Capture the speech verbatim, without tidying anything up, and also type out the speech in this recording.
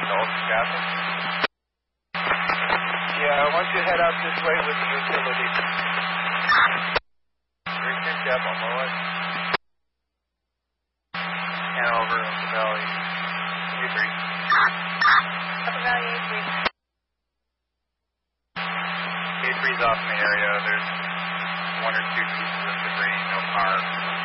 Dalton, Captain. Yeah, why don't you head out this way with the utility? three two, Cap, on my way. Hanover, Upper Valley, A three. Upper Valley, A three. A three's off in the area. There's one or two pieces of debris, no car.